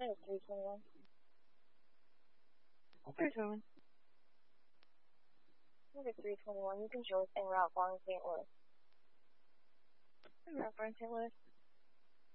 think it's 321. Okay. 321. I think it's 321. You can show us en route Farm St. Louis. En route Farm St. Louis.